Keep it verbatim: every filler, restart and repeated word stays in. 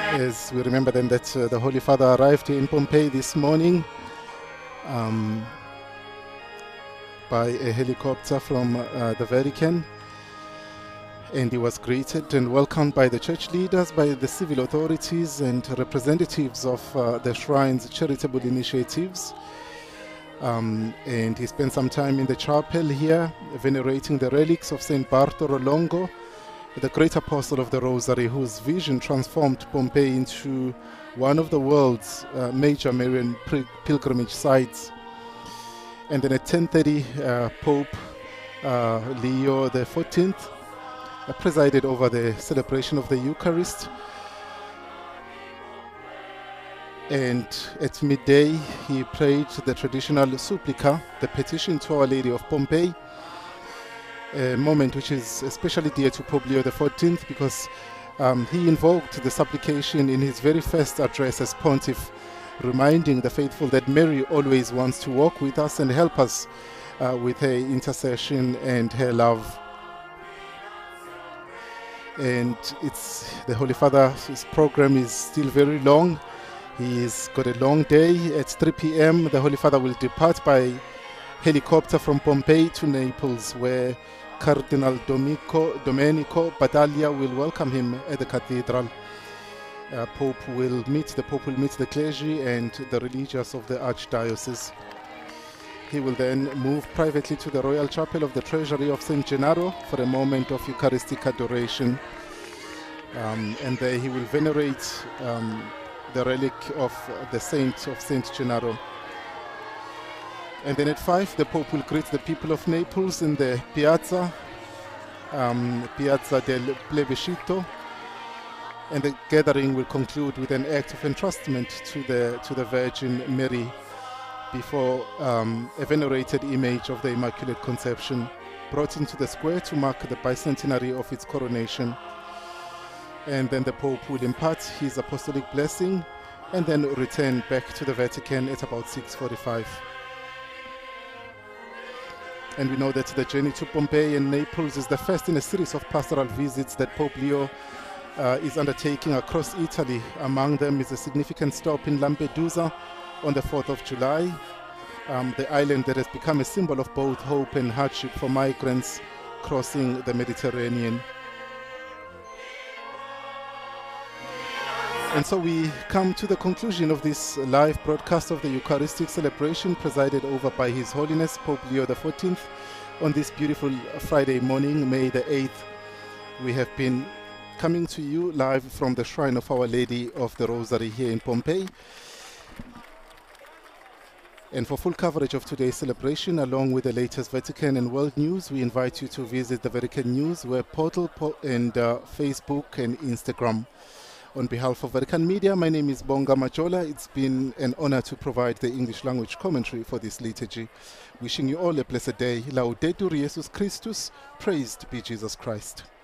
As we remember then that uh, the Holy Father arrived in Pompeii this morning um, by a helicopter from uh, the Vatican, and he was greeted and welcomed by the church leaders, by the civil authorities and representatives of uh, the shrine's charitable initiatives. Um, and he spent some time in the chapel here venerating the relics of Saint Bartolo Longo, the great apostle of the Rosary, whose vision transformed Pompeii into one of the world's uh, major Marian pilgrimage sites. And then at ten thirty, uh, Pope uh, Leo the fourteenth uh, presided over the celebration of the Eucharist. And at midday, he prayed the traditional Supplica, the petition to Our Lady of Pompeii, a moment which is especially dear to Pope Leo the fourteenth because um, he invoked the supplication in his very first address as pontiff, reminding the faithful that Mary always wants to walk with us and help us uh, with her intercession and her love. And it's the Holy Father's program is still very long. He's got a long day. At three p m the Holy Father will depart by helicopter from Pompeii to Naples, where Cardinal Domenico, Domenico Battaglia will welcome him at the cathedral. Uh, Pope will meet the Pope will meet the clergy and the religious of the Archdiocese. He will then move privately to the Royal Chapel of the Treasury of Saint Gennaro for a moment of Eucharistic adoration, um, and there he will venerate um, the relic of the saint of Saint Gennaro. And then at five, the Pope will greet the people of Naples in the Piazza, um, Piazza del Plebiscito, and the gathering will conclude with an act of entrustment to the to the Virgin Mary before um, a venerated image of the Immaculate Conception brought into the square to mark the bicentenary of its coronation. And then the Pope will impart his apostolic blessing and then return back to the Vatican at about six forty-five. And we know that the journey to Pompeii and Naples is the first in a series of pastoral visits that Pope Leo uh, is undertaking across Italy. Among them is a significant stop in Lampedusa on the fourth of July, um, the island that has become a symbol of both hope and hardship for migrants crossing the Mediterranean. And so we come to the conclusion of this live broadcast of the Eucharistic celebration presided over by His Holiness Pope Leo the fourteenth on this beautiful Friday morning, May the eighth. We have been coming to you live from the Shrine of Our Lady of the Rosary here in Pompeii. And for full coverage of today's celebration, along with the latest Vatican and world news, we invite you to visit the Vatican News web portal and uh, Facebook and Instagram. On behalf of Vatican Media, my name is Bonga Majola. It's been an honor to provide the English language commentary for this liturgy. Wishing you all a blessed day. Laudetur Jesus Christus. Praised be Jesus Christ.